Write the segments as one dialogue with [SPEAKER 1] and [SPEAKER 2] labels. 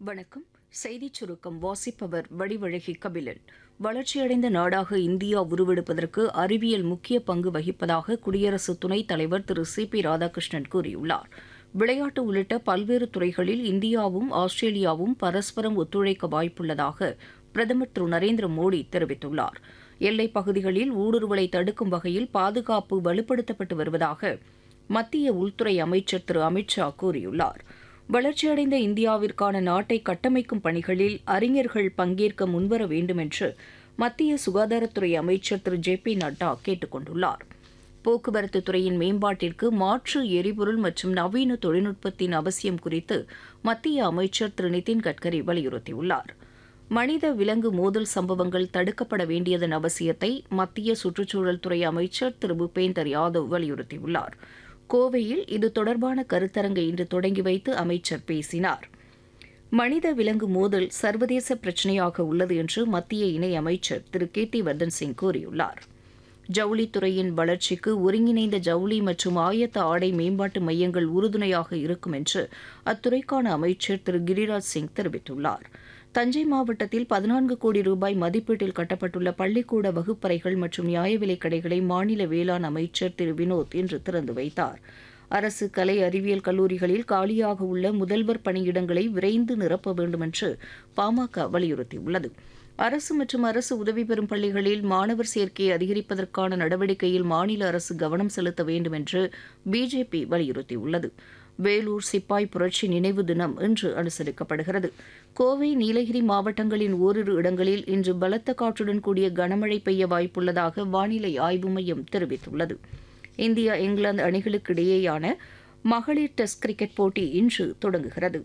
[SPEAKER 1] வணக்கம். செய்திச் சுருக்கம் வாசிப்பவர் வடிவழகி கபிலன். வளர்ச்சியடைந்த நாடாக இந்தியா உருவெடுப்பதற்கு அறிவியல் முக்கிய பங்கு வகிப்பதாக குடியரசு துணைத் தலைவர் திரு சி.பி. ராதாகிருஷ்ணன் கூறியுள்ளார். விளையாட்டு உள்ளிட்ட பல்வேறு துறைகளில் இந்தியாவும் ஆஸ்திரேலியாவும் பரஸ்பரம் ஒத்துழைக்க வாய்ப்புள்ளதாக பிரதமர் திரு நரேந்திர மோடி தெரிவித்துள்ளார். எல்லைப் பகுதிகளில் ஊடுருவலை தடுக்கும் வகையில் பாதுகாப்பு வலுப்படுத்தப்பட்டு வருவதாக மத்திய உள்துறை அமைச்சர் திரு அமித் ஷா கூறியுள்ளார். வளர்ச்சியடைந்த இந்தியாவிற்கான நாட்டை கட்டமைக்கும் பணிகளில் அறிஞர்கள் பங்கேற்க முன்வர வேண்டும் என்று மத்திய சுகாதாரத்துறை அமைச்சர் திரு ஜே.பி. நட்டா கேட்டுக் கொண்டுள்ளார். போக்குவரத்து துறையின் மேம்பாட்டிற்கு மாற்று எரிபொருள் மற்றும் நவீன தொழில்நுட்பத்தின் அவசியம் குறித்து மத்திய அமைச்சர் திரு நிதின் கட்கரி வலியுறுத்தியுள்ளார். மனித விலங்கு மோதல் சம்பவங்கள் தடுக்கப்பட வேண்டியதன் அவசியத்தை மத்திய சுற்றுச்சூழல் துறை அமைச்சர் திரு பூபேந்தர் யாதவ் வலியுறுத்தியுள்ளார். கோவையில் இது தொடர்பான கருத்தரங்கை இன்று தொடங்கி வைத்து அமைச்சர் பேசினார். மனித விலங்கு மோதல் சர்வதேச பிரச்சினையாக உள்ளது என்று மத்திய இணையமைச்சர் திரு கீர்த்திவர்தன் சிங் கூறியுள்ளார். ஜவுளித்துறையின் வளர்ச்சிக்கு ஒருங்கிணைந்த ஜவுளி மற்றும் ஆயத்த ஆடை மேம்பாட்டு மையங்கள் உறுதுணையாக இருக்கும் என்று அத்துறைக்கான அமைச்சர் திரு கிரிராஜ் சிங் தெரிவித்துள்ளார். தஞ்சை மாவட்டத்தில் 14 கோடி ரூபாய் மதிப்பீட்டில் கட்டப்பட்டுள்ள பள்ளிக்கூட வகுப்பறைகள் மற்றும் நியாய விலைக் கடைகளை மாநில வேளாண் அமைச்சர் திரு வினோத் இன்று திறந்து வைத்தார். அரசு கலை அறிவியல் கல்லூரிகளில் காலியாக உள்ள முதல்வர் பணியிடங்களை விரைந்து நிரப்ப வேண்டும் என்று பாமக வலியுறுத்தியுள்ளது. அரசு மற்றும் அரசு உதவி பெறும் பள்ளிகளில் மாணவர் சேர்க்கையை அதிகரிப்பதற்கான நடவடிக்கையில் மாநில அரசு கவனம் செலுத்த வேண்டும் என்று பிஜேபி வலியுறுத்தியுள்ளது. வேலூர் சிப்பாய் புரட்சி நினைவு தினம் இன்று அனுசரிக்கப்படுகிறது. கோவை நீலகிரி மாவட்டங்களின் ஓரிரு இடங்களில் இன்று பலத்த காற்றுடன் கூடிய கனமழை பெய்ய வாய்ப்புள்ளதாக வானிலை ஆய்வு மையம் தெரிவித்துள்ளது. இந்தியா இங்கிலாந்து அணிகளுக்கு இடையேயான மகளிர் டெஸ்ட் கிரிக்கெட் போட்டி இன்று தொடங்குகிறது.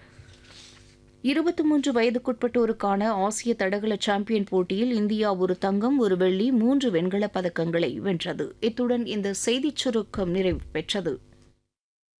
[SPEAKER 1] 23 வயதுக்குட்பட்டோருக்கான ஆசிய தடகள சாம்பியன் போட்டியில் இந்தியா ஒரு தங்கம், ஒரு வெள்ளி, 3 வெண்கலப் பதக்கங்களை வென்றது. இத்துடன் இந்த செய்திச் சுருக்கம் நிறைவு பெற்றது.